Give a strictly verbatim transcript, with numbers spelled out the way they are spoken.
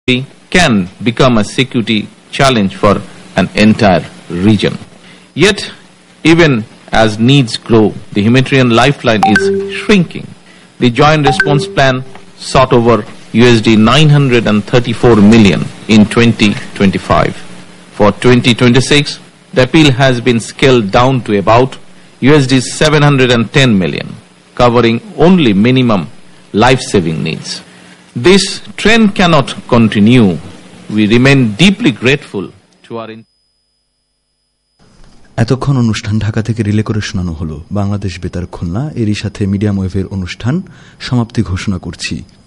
can become a security challenge for an entire region. Yet, even as needs grow, the humanitarian lifeline is shrinking. The Joint Response Plan sought over U S D nine hundred thirty-four million in twenty twenty-five. For twenty twenty-six, the appeal has been scaled down to about U S D seven hundred ten million, covering only minimum life-saving needs. This trend cannot continue. We remain deeply grateful to our এতক্ষণ অনুষ্ঠান ঢাকা থেকে relay করে শোনানো হলো বাংলাদেশ বেতার খুলনা। এরই সাথে medium ওয়েভের অনুষ্ঠান সমাপ্তি ঘোষণা করছি।